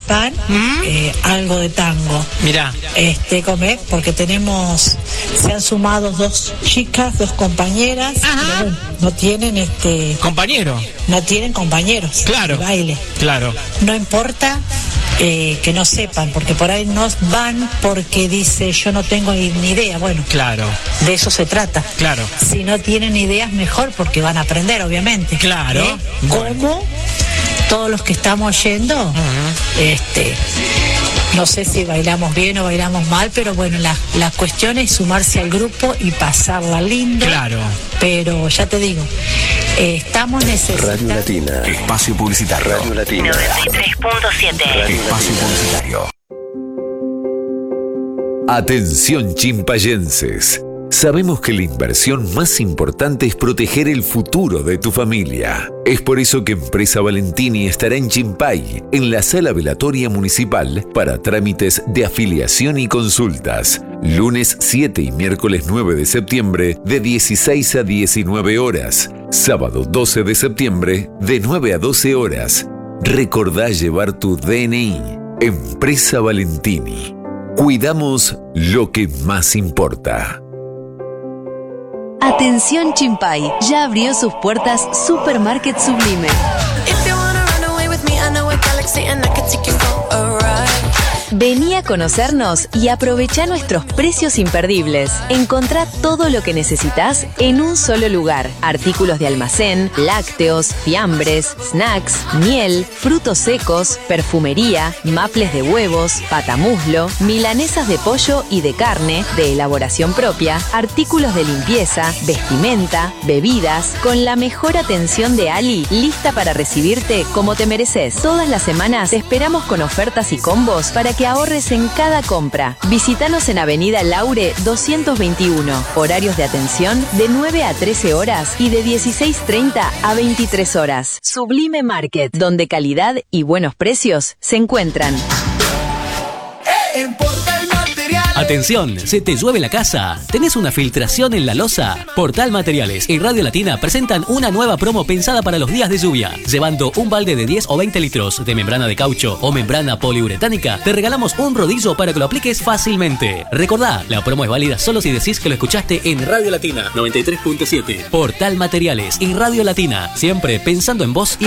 pan, algo de tango. Mirá. Porque se han sumado 2 chicas, 2 compañeras, pero bueno, no tienen compañero. No tienen compañeros. Claro. De baile. Claro. No importa que no sepan, porque por ahí no van porque dice yo no tengo ni idea. Bueno, claro, de eso se trata. Claro. Si no tienen ideas, mejor, porque van a aprender, obviamente. Claro. Como todos los que estamos yendo, no sé si bailamos bien o bailamos mal, pero bueno, la cuestión es sumarse al grupo y pasarla lindo. Claro. Pero ya te digo, estamos necesitando... Radio Latina. Espacio publicitario. Radio Latina. 93.7. Espacio publicitario. Atención chimpayenses. Sabemos que la inversión más importante es proteger el futuro de tu familia. Es por eso que Empresa Valentini estará en Chimpay, en la sala velatoria municipal, para trámites de afiliación y consultas. Lunes 7 y miércoles 9 de septiembre, de 16 a 19 horas. Sábado 12 de septiembre, de 9 a 12 horas. Recordá llevar tu DNI. Empresa Valentini. Cuidamos lo que más importa. Atención Chimpay, ya abrió sus puertas Supermarket Sublime. Vení a conocernos y aprovechá nuestros precios imperdibles. Encontrá todo lo que necesitas en un solo lugar. Artículos de almacén, lácteos, fiambres, snacks, miel, frutos secos, perfumería, maples de huevos, patamuslo, milanesas de pollo y de carne, de elaboración propia, artículos de limpieza, vestimenta, bebidas, con la mejor atención de Ali, lista para recibirte como te mereces. Todas las semanas te esperamos con ofertas y combos para que ahorres en cada compra. Visítanos en Avenida Laure 221. Horarios de atención de 9 a 13 horas y de 16:30 a 23 horas. Sublime Market, donde calidad y buenos precios se encuentran. Atención, ¿se te llueve la casa? ¿Tenés una filtración en la losa? Portal Materiales y Radio Latina presentan una nueva promo pensada para los días de lluvia. Llevando un balde de 10 o 20 litros de membrana de caucho o membrana poliuretánica, te regalamos un rodillo para que lo apliques fácilmente. Recordá, la promo es válida solo si decís que lo escuchaste en Radio Latina 93.7. Portal Materiales y Radio Latina, siempre pensando en vos y